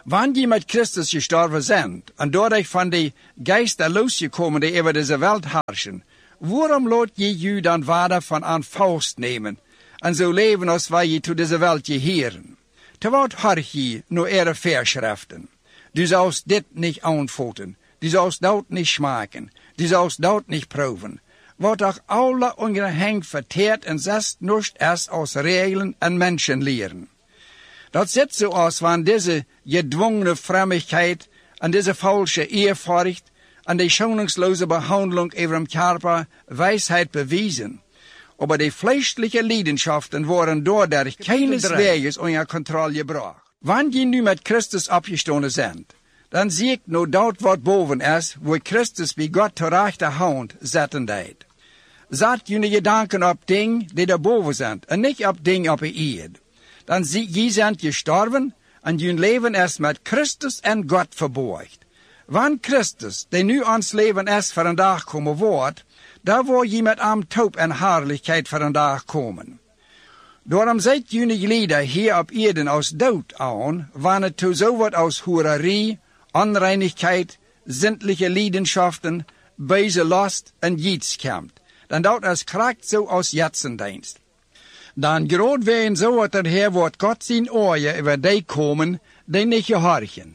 Wanneer je met Christus gestorven bent, en doordat van die geesten losgekomen die over deze wereld heersen, waarom laat je je dan verder van aan vast nemen, en zo leven als wij je tot deze wereld geheren? Te wat hoor je nu ihre Verschriften? Du sollst dit niet aanvoeten, du sollst dat niet schmaken, du sollst dat niet proeven. Wat doch alle ongehängt verteert en zest nichts erst aus Regeln en Menschen lehren. Dat zit zo als wanneer deze gedwongene Frömmigkeit en deze falsche Ehrfurcht en die schonungsloze behandeling over dem Körper Weisheit bewiesen. Aber die fleischliche Leidenschaften worden doordat keineswegs onder Kontrolle gebracht. Wanneer je nu met Christus opgestonden bent, dan zie ik nu dat wat boven is, wo Christus bij God ter rechterhand zetten deed. Zet je gedanken op dingen die daarboven zijn, en niet op dingen op de aarde. Dan zie je zijn gestorven, en je leven is met Christus en God verborgd. Wanneer Christus, die nu ons leven is voor een dag komen wordt, daar word je met hem top en heerlijkheid voor een dag komen. Daarom zijt jullie lieden hier op aarde als dood aan, wanneer het toe zo wordt als hoererie, onreinigheid, zindelijke leidenschaften, böse last en jiets komt. Dan dat is kracht zo als jetsendienst. Dan groot werden zo wat er her wordt God zijn oorje over die komen, die niet gehorchen.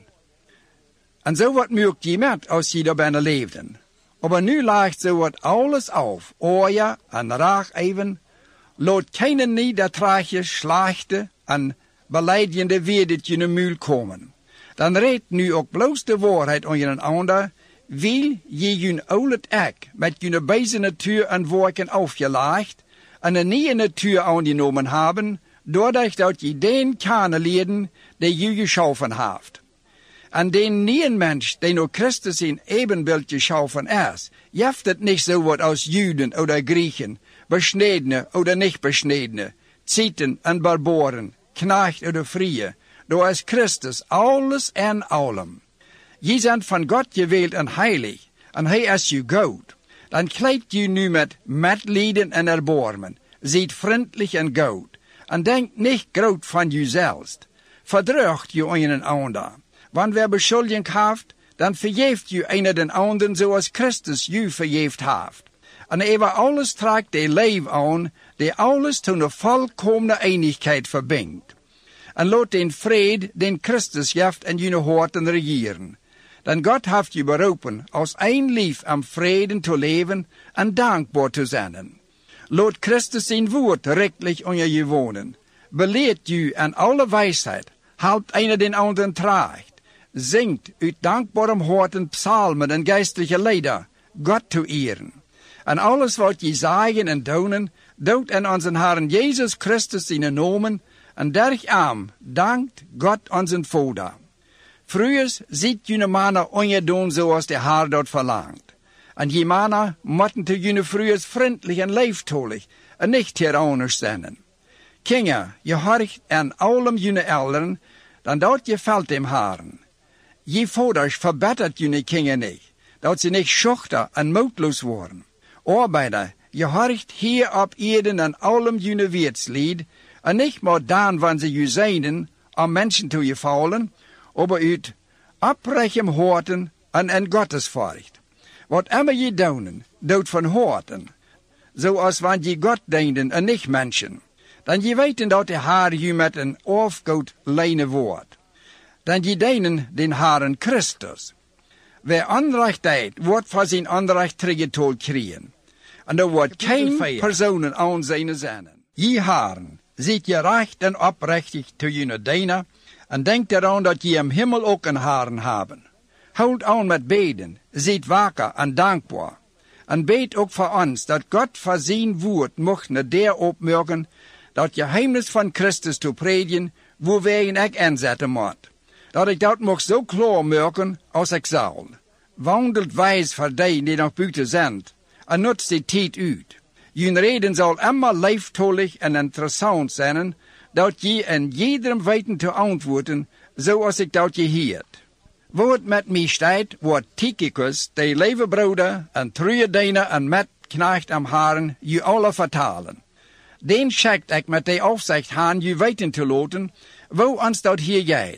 En zo wat merkt je met als je daar binnen leefden. Maar nu ligt zo wat alles af, oorje en raag even. Laat keinen niet dat traagje slechte en beleidende weerdetje in de muil komen. Dan redt nu ook bloos de waarheid onder een ander, wil je je oude ek met je beide natuur en werken afgelegd en een nieuwe natuur aangenomen hebben, doordat dat je den kennen leren die je geschaffen heeft. En den nieuwe mens, die door Christus in evenbeeld geschaffen is, heeft het niet zo wat als Juden of Griechen, besnedene of niet besnedene, Zeiten en Barbaren, knecht of vrije. Door is Christus alles en allem. Je bent van God gewählt en heilig, en hij is je goed. Dan kleidt je nu met medlijden en erbarmen, ziet vriendelijk en goed, en denkt niet groot van jezelf. Verdrugt je een ander. Wanneer wer beschuldiging heeft, dan vergeeft je een den anderen zoals Christus je vergeeft heeft. En over alles trekt de leven aan, die alles tot een volkomene eenigheid verbindt. En laat den vrede, den Christus geeft en jullie harten regeren. Dan God heeft je beroepen als een lief am vreden te leven en dankbaar te zijn. Laat Christus zijn woord rechtlich onder je wonen. Beleert je aan alle wijsheid, helpt een den anderen traagt. Zingt uit dankbare harten psalmen en geestelijke lieder, God te eren. En alles wat je zeggen en doen, doet in onze Herren Jezus Christus zijn namen, en derg am dankt God onze Vader. Vroeger ziet jullie mannen ongedoen zoals de Heer dat verlangt. En je mannen moeten te jullie vroeger vriendelijk en lieftolig en niet tyrannisch zijn. Kinderen, je hoort aan allem jullie elderen, dan dat je valt dem Herren. Je vaders verbetert jullie kinderen niet, dat ze niet schuchter en moedloos worden. Arbeider, je hoort hier op aarde aan allem jullie wertslied, en niet maar dan, wanneer ze je zijden, om mensen te je vallen, maar uit oprecht harten en in Gottesfurcht. Wat immer je doen, doet van harten, zoals wanneer je God dienen en niet mensen. Dan je weten dat de Heer je met een afgoed leiden wordt. Dan je dienen den Herren Christus. Wer onrecht deed, wordt voor zijn onrecht teruggetold krijgen. En er wordt geen personen aan zijn zijn. Je Herren, ziet je recht en oprechtig te je dienen, en denk eraan dat je im Himmel ook een Herren hebben. Houd aan met beden, ziet wakker en dankbaar. En beet ook voor ons, dat God voor zijn woord mocht naar der opmerken, dat je geheimnis van Christus te predigen, wo wij ik inzetten moet. Dat ik dat mocht zo klaar merken als ik zal. Wandelt wijs voor die die nog buiten zijn, en nutzt die tijd uit. Je reden zal immer lieftolig en interessant zijn, dat je in jedem weten te antwoorden, zoals ik dat je hield. Wat met mij staat, wordt Tychicus, de levenbroeder en trouwe diener en metknecht am Herren, je alle vertalen. Den schickt ik met de opzicht aan je weten te laten, wo ons dat hier gaat.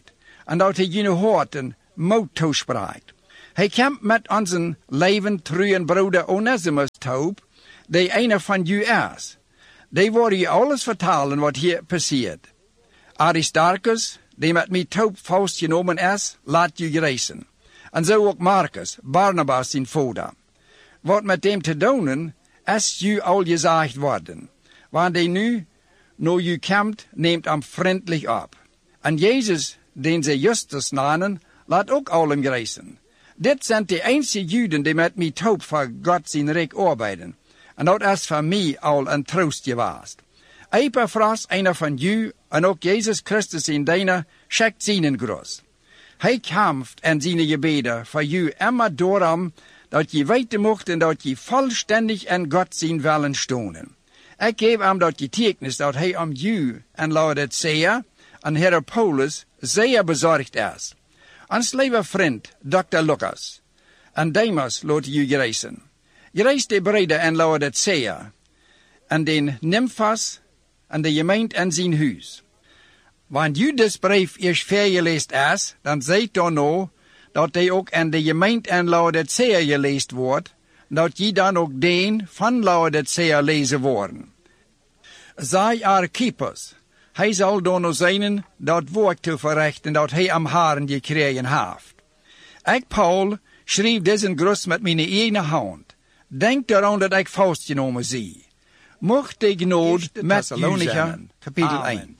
en dat hij jullie horten moed toespraakt. Hij kampt met onze leven trouwen broeder Onesimus toop, die een van jullie is. Die worden je alles vertalen wat hier passiert. Aristarchus, die met mij toop vastgenomen is, laat je reizen. En zo ook Marcus, Barnabas zijn vader. Wat met hem te doen, is je al gezegd worden. Want hij nu, nu je komt, neemt hem vriendelijk op. En Jezus, den ze Justus namen, laat ook al hem reizen. Dit zijn de enige Juden die met mij toop voor God zijn rijk arbeiden. En dat is voor mij al een troost geweest. Epaphras, een van jullie, en ook Jezus Christus in deine, schickt zijn groet. Hij kampt en zijn gebeden voor jullie immer daarom, dat je weten mocht en dat je volständig en God zijn willen stonen. Ik geef hem dat getuigenis dat hij om jullie en Laodicea en Hierapolis zeer bezorgd is. Ons lieve vriend, dokter Lucas, en Demas laat jullie reizen. Je reist de breder en Laodicea, en den Nymphas, en de gemeente en zijn huis. Want jullie dus brief eerst vergeleest is, dan zijt dan nou, dat hij ook in de gemeente en Laodicea geleest wordt, dat je dan ook den van Laodicea lezen worden. Zij Archippus, hij zal dan nou zijn dat woord te verrichten dat hij am haren gekregen heeft. Ik, Paul, schreef deze groet met mijn ene hand. Denk eraan dat ik vastgenomen zie. Mocht de genood met u zijn. Kapitel één.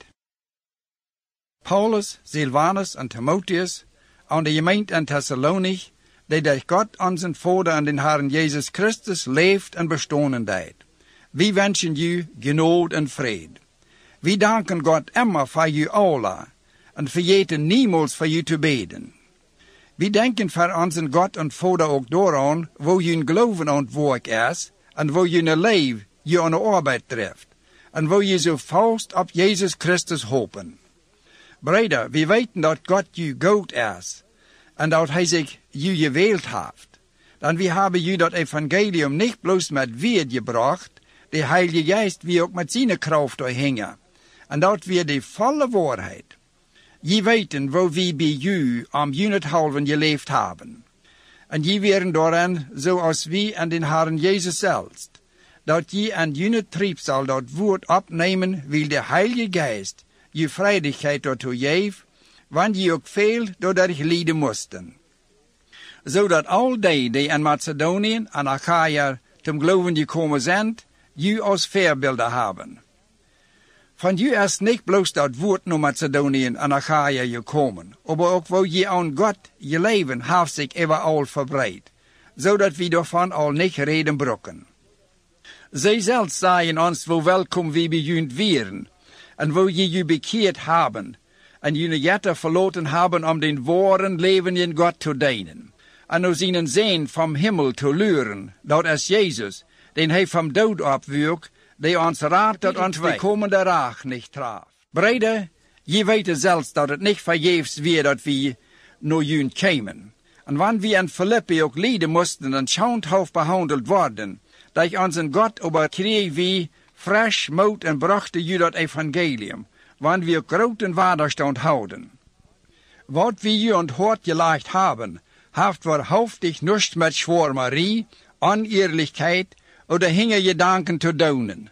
Paulus, Silvanus en Timotheus, aan de gemeente in Thessalonich, die door God onze Vader en den Herrn Jezus Christus leeft en bestonen deed. We wensen u genood en vrede. We danken God immer voor u allen en vergeten niemals voor u te beden. We denken voor onze God en Vader ook daaraan, wo je geloven aan het werk is en wo je leven je aan de arbeid treft en wo je zo vast op Jezus Christus hopen. Breder, we weten dat God u goed is en dat hij zich u gewild heeft. Dan we hebben u dat evangelium niet bloos met woord gebracht, de Heilige Geest wie ook met zijn kracht doorhingen. En dat we de volle waarheid. Je weten wo we bij u om junethalven geleefd hebben. En je werden daarin zoals we en den Herrn Jezus zelfs. Dat je en junet trieb zal dat woord opnemen, wil de Heilige Geest je vrijdigheid daartoe geven, want je ook veel doordat lijden moesten. Zodat al die die in Macedonië en Achaia zum geloven gekomen zijn, je als voorbeelden hebben. Van je is niet bloos dat woord naar Macedonië en Achaia gekomen, maar ook wo je aan God je leven heeft zich overal verbreid, zodat we daarvan al niet reden brokken. Zij zelfs zeiden ons wo welkom we bij jullie wären, en wo je je bekeerd hebben, en jullie jetten verloten hebben om den wahren leven in God te dienen, en nu zijn zin vom Himmel te luren, dat is Jezus, den hij vom dood opwierk, die ons raadt dat ons de komende raag niet traf. Breder, je weet zelfs dat het niet vergeefs weer dat we naar jullie kwamen. En wanneer we in Filippi ook lijden moesten en schouwhoofd behandeld worden, dat onze God overkreeg we fresh moed en brachten jullie dat evangelium, wanneer we grote waterstand houden. Wat we je aan het hart gelegd hebben, heeft waarhaftig niets met schwarmerie, oneerlijkheid oder hinge gedanken te doen.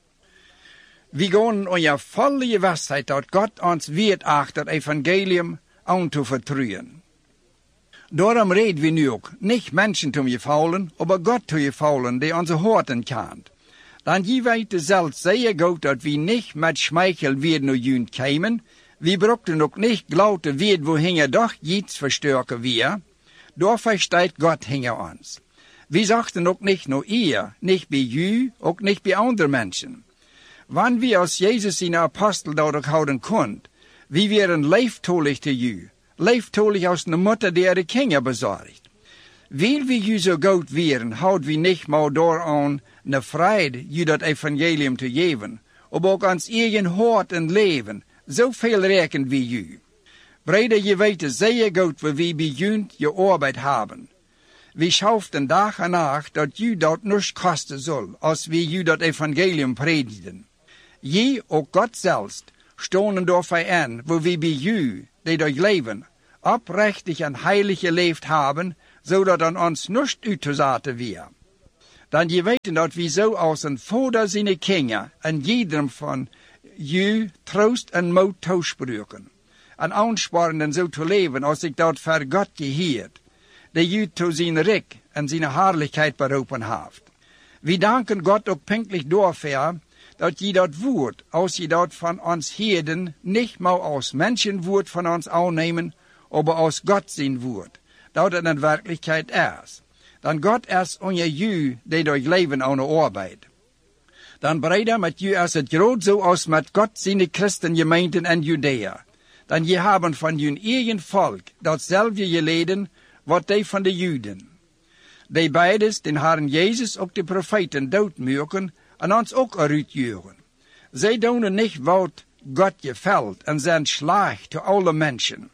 We gaan aan je volle gewissheid dat God ons weet achter het evangelium aan te vertrouwen. Daarom reden we nu ook niet mensen te gevallen, maar God te gevallen die onze harten kent. Dan je weet zelfs zeer goed dat we niet met schmeichel weer naar jullie kwamen, we brochten ook niet glauben weer wo hinge doch iets versterken weer, daar versteht God hinge ons. We zachten ook niet naar ihr, niet bij u, ook niet bij andere mensen. Wanneer we als Jezus zijn apostel dadelijk houden kon, we werden leeftolig te u, leeftolig als een moeder die de kinderen bezorgt. Wil we u zo goed werden, houden we niet maar daaraan de vrede u dat evangelium te geven, maar ook ons eigen hart en leven, zoveel rekenen we u. Breder, je weet zeer goed waar we bij u je arbeid hebben. We schauften dag en nacht dat u dat niets kosten zal, als we u dat evangelium predigen. Je, ook God zelfs, stonden daarvoor aan, waar we bij u, die dat leven, oprechtig en heilig geleefd hebben, zodat aan ons niets uitgezaten weer. Dan je weten dat we zo als een vader zijn kinderen en iedereen van u troost en moed toespreken. En aansporen zo te leven als ik dat voor God geheerd, die u tot zijn rijk en zijn heerlijkheid beroepen heeft. We danken God ook pinkelijk daarvoor, dat je dat woord, als je dat van ons heden, niet maar als mensenwoord van ons aannemen, maar als God zijn woord, dat het in werkelijkheid is. Dan God is onder u, die door leven aan de arbeid. Dan breder met u is het groot zo als met God zijn christengemeenten en Judea. Dan je hebben van je eigen volk datzelfde geleden, wat die van de Juden. Die beides, den Herren Jezus ook de profeten doodmaken en ons ook eruit juren. Zij doen niet wat God gefällt en zijn slecht te alle mensen.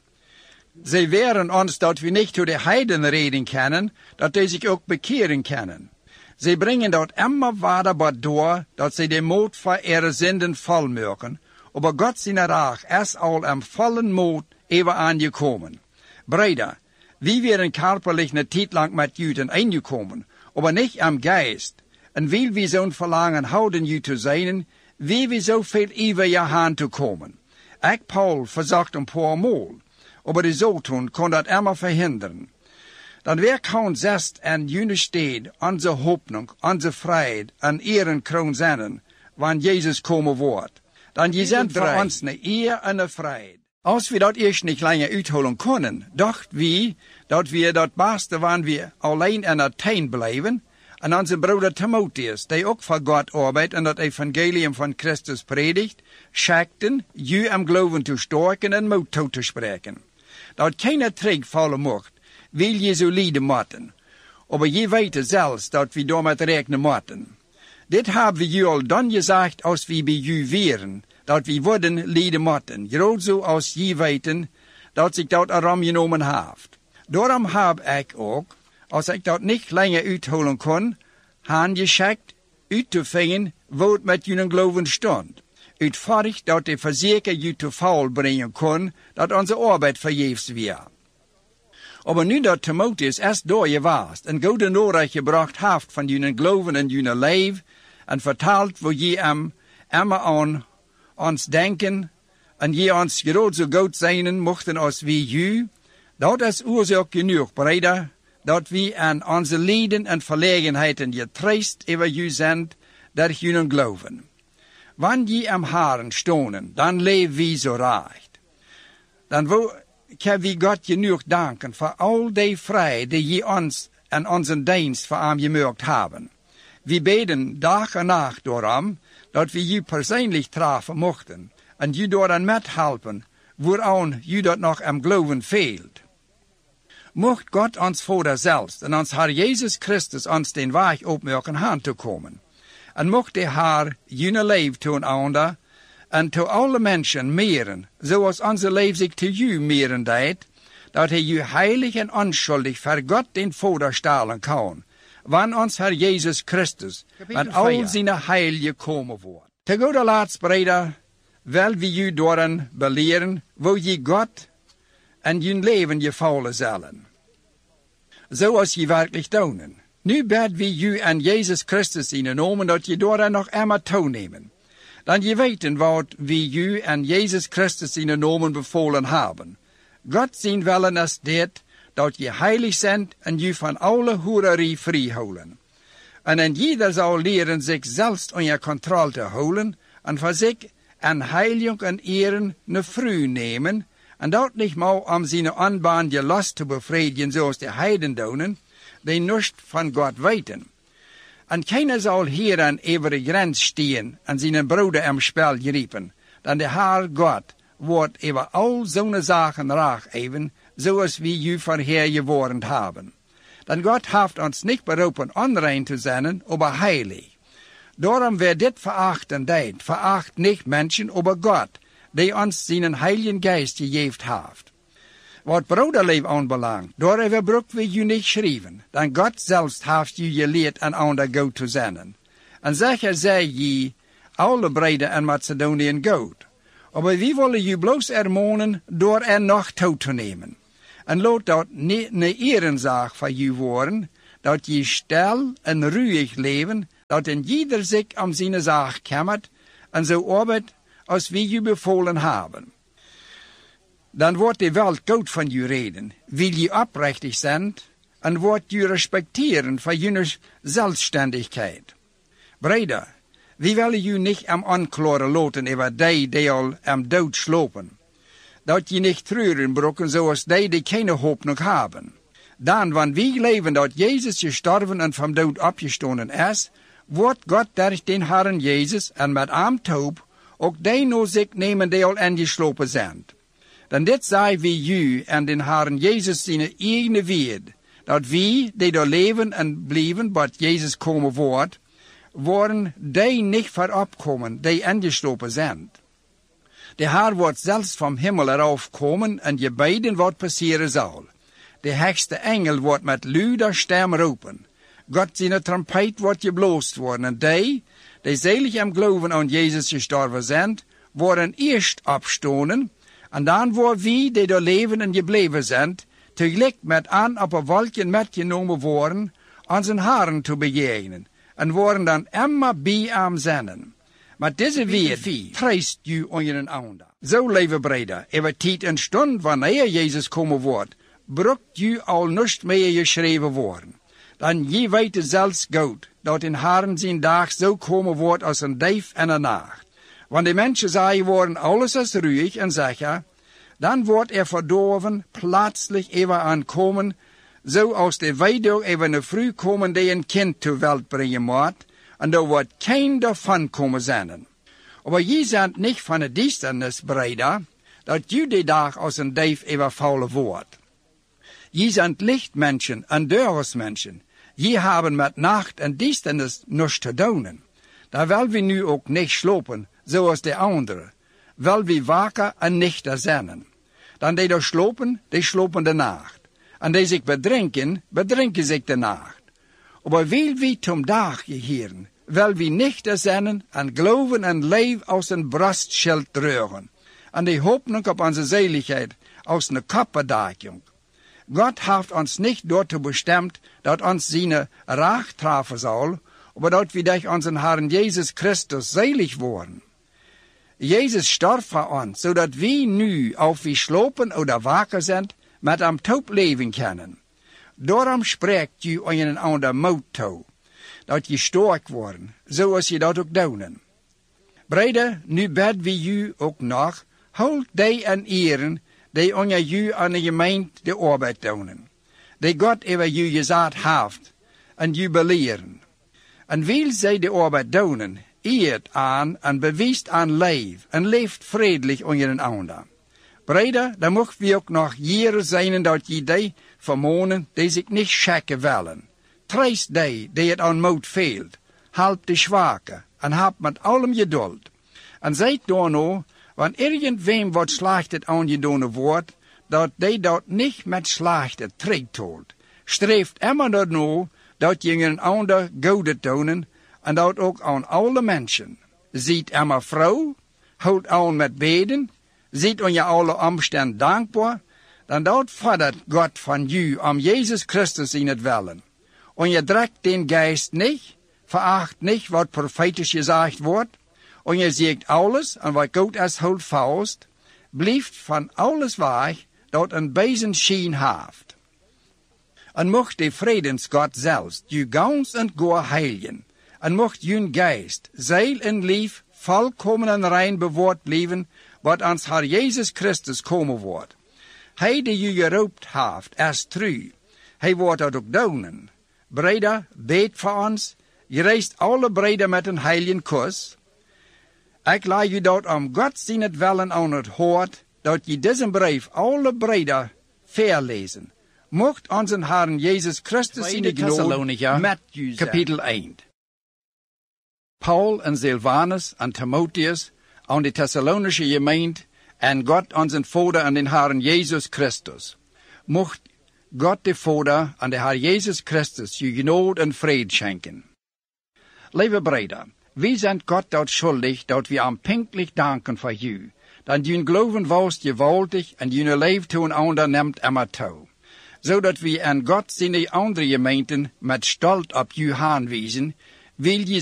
Zij weren ons dat we niet tot de heiden reden kennen, dat die zich ook bekeren kunnen. Zij brengen dat immer verder door, dat zij de moed voor ihre zinden volmaken, aber God zijn raag is al am vollen moed even aangekomen. Breder, wie wären körperlich eine Zeit lang mit Juden eingekommen, aber nicht am Geist. En weil wir zo'n verlangen houden je te zijn, wie we zoveel over je haan te komen. Ik, Paul, verzocht een paar maal, aber de Zoon kon dat immer verhinderen. Dan weer kan zest en jene steed onze hoopnung, onze vrijheid en ehrenkroon zijn, wanneer Jezus komen wordt. Dan je zijn voor ons een eer en een vrijheid. Als we dat eerst niet langer uitholen konden, dachten we dat we dat beste wanneer we alleen in Athene blijven, en onze broeder Timotheus, die ook voor God arbeidt en dat evangelium van Christus predigt, schakten je am geloven te sterken en moed toe te spreken. Dat keine Trick vallen mocht, wil je zo lijden moeten. Maar je weet zelfs dat we daarmee rekenen moeten. Dit hebben we je al dan gezegd als we bij je wären, dat we worden lijden moeten, groot zo als je weten dat zich dat erom genomen heeft. Daarom heb ik ook, als ik dat niet langer uitholen kon, aangeschikt uit te vinden wat het met jullie geloven stond. Uitvoerig dat de verzeker je te faul brengen kon, dat onze arbeid vergeefs weer. Maar nu dat Timotheus eerst door je was en goede nodig gebracht heeft van jullie geloven en jullie leven, en vertelt wat je hem immer aan ons denken, en je ons groot zo goed zijn mochten als wie je, dat is oorzaak genoeg, breder, dat we aan onze lijden en verlegenheden getroost over je zijn, dat jullie geloven. Wanneer je am Herren stonen, dan leven we zo recht. Dan kunnen we God genoeg danken voor al die vrijheid die je ons en onze dienst voor hem gemaakt hebben. We beden dag en nacht daarom, dat we je persoonlijk treffen mochten, en je door aan met helpen, waaraan je dat nog am geloven veelt. Mocht God ons Vader zelfs en ons Herr Jezus Christus ons den weg opmerken aan te komen. En mocht de Heer jullie leven toen ander, en to alle mensen meren, zoals onze leven zich te u meren deed, dat hij u heilig en onschuldig voor God den Vader stellen kan, wanneer ons Herr Jezus Christus met al zijn heilige komen wordt. Te goede laatst, breder, wil we u doorn beleren, wo je God en je leven je vallen zullen. Zoals je werkelijk doen. Nu bed we u en Jezus Christus in de nomen dat je door nog immer toenemen. Dan je weten wat we u en Jezus Christus in de nomen bevolen hebben. God zien willen is dit, dat je heilig bent en je van alle hoererie vrijhouden. En en jeder zal leren zich zelfs onder controle te houden en voor zich en heilig en eren ne vrouw nemen, en dat niet maar om zijn aanbaan je last te bevredigen zoals de heiden doen, die niets van God weten. En keiner zal hier aan over de grens staan en zijn broeder am spel griepen, dan de Heer God wordt over al zo'n zaken raag even, zoals we u voorheer geworend hebben. Dan God heeft ons niet beroepen onrein te zijn, maar heilig. Daarom werd dit verachten deed, veracht niet mensen, maar God, die ons zijn heiligen geest gegeven heeft. Wat broederleven aanbelangt, daarover broeken we u niet schrijven, dan God zelfs heeft u geleerd en ander goed te zijn. En zeker zei je, alle breden en Macedoniën goed. Maar we willen u bloos ermonen door er nog toe te nemen. En laat dat niet een ehrenzaak van je worden, dat je stil en ruhig leven, dat in ieder zich om zijn zaak kümmert en zo arbeidt als wie je bevolen hebben. Dan wordt de wereld goed van je reden, wil je oprechtig zijn en wordt je respecteren voor je zelfstandigheid. Breder, wie willen je niet am aanklaren laten over die die al am dood slopen, dat je niet treuren brokken zoals die die geen hoop nog hebben. Dan, wanneer wij leven dat Jezus gestorven en van dood opgestonden is, wordt God durch den Herren Jezus en met hem taub ook die naar zich nemen die al ingeslopen zijn. Dan dit zei wie u en den Herren Jezus zijn eigen woord, dat wie die daar leven en blijven, wat Jezus komen wordt, worden die niet voorop komen, die ingeslopen zijn. De Heer wordt zelfs vom Himmel eraf komen en je beiden wat passeren zal. De hechste engel wordt met luider stem roepen. God zijn trompet wordt gebloost worden en die, die zelig am geloven aan Jezus gestorven zijn, worden eerst opstonen en dan worden wie die daar leven en gebleven zijn, tegelijk met aan op een wolkje metgenomen worden, aan zijn haren te bejegenen en worden dan immer bij hem zijn. Maar deze weer treist u aan je ander. Zo leven breder, over tijd en stund wanneer Jezus komen wordt, brukt u al niet meer geschreven worden. Dan je weet zelfs goed, dat in Herren zijn dag zo komen wordt als een dief en een nacht. Wanneer de mensen zeggen worden, alles is ruhig en zeker, dan wordt er verdorven plaatselijk even aankomen, zoals de weduwe even een vrouw komen die een kind ter wereld brengen moet, en er wordt geen daarvan komen zijn. Maar je bent niet van de duisternis, breder, dat je die dag als een dief overvallen wordt. Je bent lichtmensen en deursmensen. Je hebben met nacht en duisternis niets te doen. Daar wil we nu ook niet slopen, zoals de anderen. Wil we waken en nuchter zijn. Dan die daar slopen, die slopen de nacht. En die zich bedrinken, bedrinken zich de nacht. Maar wil we tom dag geheren, wil we nuchter zijn en geloven en leven als een brastschild dragen. En die hopen op onze zaligheid als een kapperdaking. God heeft ons niet daartoe bestemd dat ons zijn raag treffen zal, maar dat we durch onze Herrn Jezus Christus selig worden. Jezus starf voor ons, zodat we nu, of we slopen oder wakker zijn, met hem taub leven kunnen. Daarom spreekt u aan een ander moed toe, dat je sterk worden, zoals je dat ook doen. Breder, nu bid we u ook nog, houd die en eren, die onder u aan de gemeente de arbeid doen, die God over u gezet heeft, en u beleren. En wil zij de arbeid doen, eert aan en bewijst aan leef, en leeft vredelijk onder een ander. Breder, dan mogen we ook nog jaren zijn dat je die vermonen, die zich niet schakken willen. Treist die, die het aan moed veelt, help de zwakke, en heb met allem geduld. En zijt door nou, wanneer irgendwem wat slachtet aangedaan wordt, dat die dat niet met slachten terugtoelt. Streeft immer daarnaar, dat je een ander goede tonen, en dat ook aan alle mensen. Ziet immer vrouw, houdt aan met beden, ziet aan je alle omstand dankbaar, dan dat fordert God van u om Jezus Christus in het willen. En je drekt den geest niet, veracht niet wat profetisch gezegd wordt, en je ziet alles en wat goed is houdt vast, blijft van alles weg dat een bezen schijn heeft. En mocht de vredensgod zelfs u gans en goor heiligen, en mocht jun geest, ziel en lief, volkomen en rein bewaard blijven, wat ons Herr Jezus Christus komen wordt. Hij die u geroopt heeft, is trouw. Hij wordt dat ook doen. Breder, beet voor ons. Je reist alle breder met een heiligen kus. Ik laat u dat om God zien het willen aan het hoort, dat je deze brief alle breder verlezen. Mocht onze Herrn Jezus Christus in de genade met u zijn. Kapitel één. Paul en Silvanus en Timotheus aan de Thessalonische gemeente en God onze Vader en den Herrn Jezus Christus. Mocht God de Vader en de Herr Jezus Christus je genade en vrede schenken. Lieve breder, wij zijn God dat schuldig dat we hem pinklich danken voor u, dan jullie geloven woust gewaltig en jullie leven toen ander neemt immer toe. Zodat we aan God zijn andere gemeenten met stolz op u aanwijzen, wil je